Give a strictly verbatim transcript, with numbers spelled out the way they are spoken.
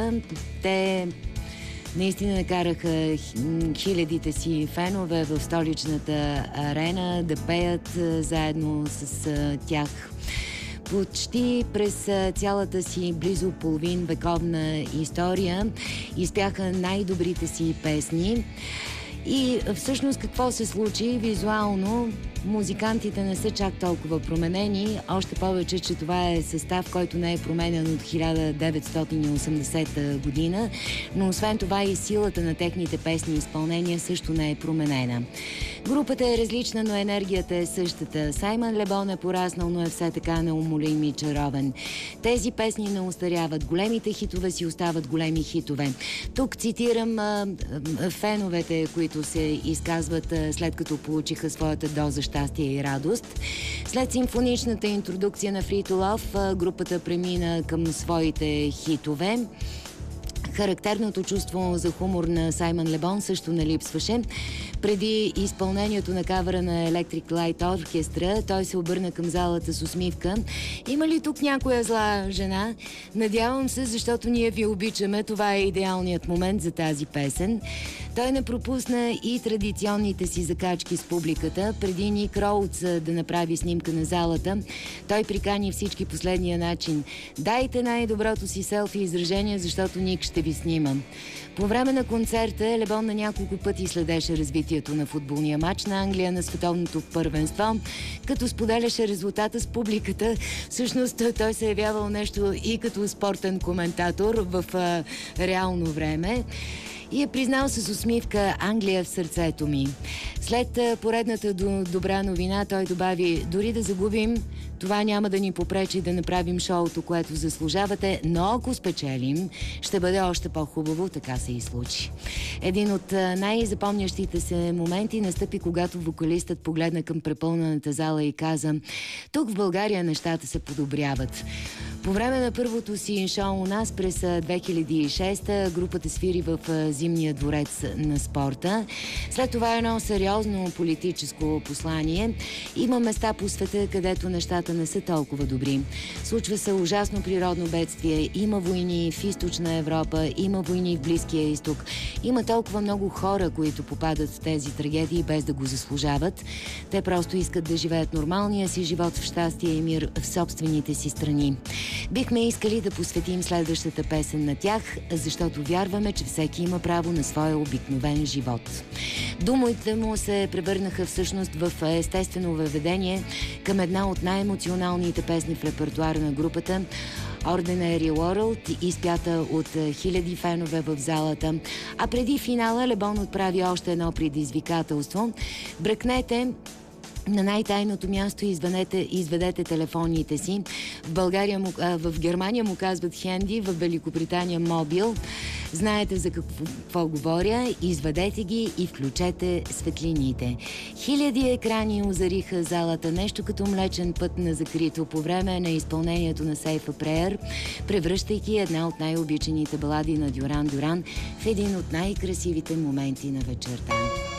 група. Те наистина накараха хилядите си фенове в столичната арена да пеят заедно с тях. Почти през цялата си близо половин вековна история изпяха най-добрите си песни. И всъщност какво се случи визуално? Музикантите не са чак толкова променени, още повече, че това е състав, който не е променен от хиляда деветстотин и осемдесета година, но освен това и силата на техните песни и изпълнения също не е променена. Групата е различна, но енергията е същата. Саймън Le Bon е пораснал, но е все така неумолим и чаровен. Тези песни не устаряват. Големите хитове си остават големи хитове. Тук цитирам а, а, феновете, които се изказват а, след като получиха своята доза щастие и радост. След симфоничната интродукция на Free to Love, групата премина към своите хитове. Характерното чувство за хумор на Саймън Le Bon също не липсваше. Преди изпълнението на кавъра на Electric Light Orchestra, той се обърна към залата с усмивка. Има ли тук някоя зла жена? Надявам се, защото ние ви обичаме. Това е идеалният момент за тази песен. Той не пропусна и традиционните си закачки с публиката. Преди Ник Роудс да направи снимка на залата, той прикани всички последния начин: дайте най-доброто си селфи изражение, защото Ник ще ви снимам. По време на концерта Le Bon на няколко пъти следеше развитието на футболния матч на Англия на световното първенство, като споделяше резултата с публиката. Всъщност той се е явявал нещо и като спортен коментатор в а, реално време. И е признал с усмивка: Англия в сърцето ми. След поредната добра новина той добави: дори да загубим, това няма да ни попречи да направим шоуто, което заслужавате, но ако спечелим, ще бъде още по-хубаво. Така се и случи. Един от най-запомнящите се моменти настъпи, когато вокалистът погледна към препълнената зала и каза: тук в България нещата се подобряват. По време на първото си шоу у нас през две хиляди и шеста групата свири в Зимния дворец на спорта. След това едно сериозно политическо послание. Има места по света, където нещата не са толкова добри. Случва се ужасно природно бедствие. Има войни в Източна Европа, има войни в Близкия изток. Има толкова много хора, които попадат в тези трагедии без да го заслужават. Те просто искат да живеят нормалния си живот в щастие и мир в собствените си страни. Бихме искали да посветим следващата песен на тях, защото вярваме, че всеки има право на своя обикновен живот. Думите му се превърнаха всъщност в естествено въведение към една от най-емоционалните песни в репертуара на групата – Ordinary World, изпята от хиляди фенове в залата. А преди финала Le Bon отправи още едно предизвикателство. Бръкнете на най-тайното място и изведете, изведете телефоните си. В, България му, а, в Германия му казват хенди, в Великобритания мобил. Знаете за какво, какво говоря. Изведете ги и включете светлините. Хиляди екрани озариха залата, нещо като Млечен път на закрито по време на изпълнението на Save a Prayer, превръщайки една от най-обичаните балади на Дюран Дюран в един от най-красивите моменти на вечерта.